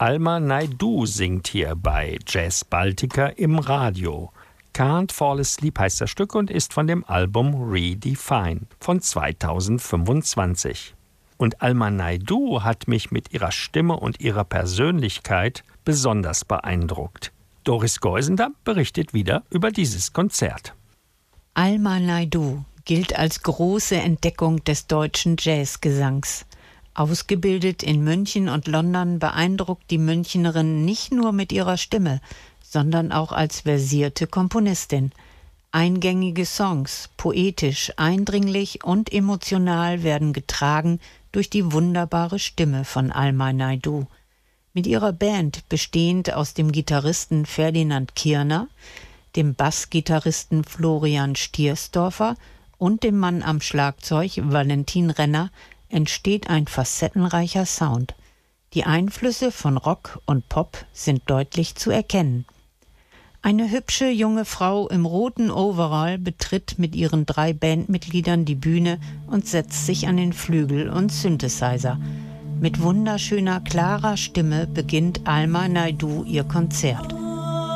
Alma Naidoo singt hier bei Jazz Baltica im Radio. Can't Fall Asleep heißt das Stück und ist von dem Album Redefine von 2025. Und Alma Naidoo hat mich mit ihrer Stimme und ihrer Persönlichkeit besonders beeindruckt. Doris Geusender berichtet wieder über dieses Konzert. Alma Naidoo gilt als große Entdeckung des deutschen Jazzgesangs. Ausgebildet in München und London beeindruckt die Münchnerin nicht nur mit ihrer Stimme, sondern auch als versierte Komponistin. Eingängige Songs, poetisch, eindringlich und emotional werden getragen durch die wunderbare Stimme von Alma Naidoo. Mit ihrer Band, bestehend aus dem Gitarristen Ferdinand Kirner, dem Bassgitarristen Florian Stiersdorfer und dem Mann am Schlagzeug Valentin Renner, entsteht ein facettenreicher Sound. Die Einflüsse von Rock und Pop sind deutlich zu erkennen. Eine hübsche junge Frau im roten Overall betritt mit ihren 3 Bandmitgliedern die Bühne und setzt sich an den Flügel und Synthesizer. Mit wunderschöner, klarer Stimme beginnt Alma Naidoo ihr Konzert.